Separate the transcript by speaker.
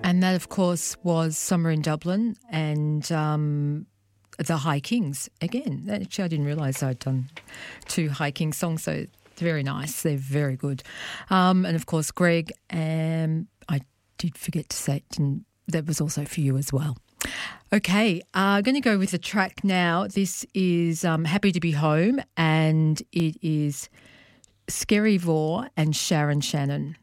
Speaker 1: And that, of course, was Summer in Dublin and the High Kings again. Actually, I didn't realise I'd done two High Kings songs, so very nice. They're very good. And, of course, Greg, I did forget to say that was also for you as well. Okay, I'm going to go with the track now. This is Happy to Be Home, and it is Skerry Vore and Sharon Shannon.